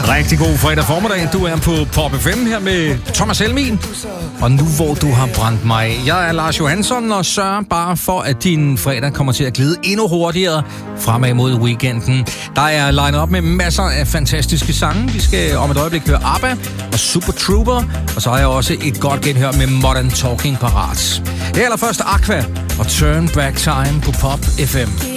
Rigtig god fredag formiddag. Du er på Pop FM her med Thomas Helmin. Og nu hvor du har brændt mig af. Jeg er Lars Johansson og sørger bare for, at din fredag kommer til at glide endnu hurtigere fremad mod weekenden. Der er lined op med masser af fantastiske sange. Vi skal om et øjeblik høre ABBA og Super Trooper. Og så har jeg også et godt genhør med Modern Talking parat. Allerførst Aqua og Turn Back Time på Pop FM.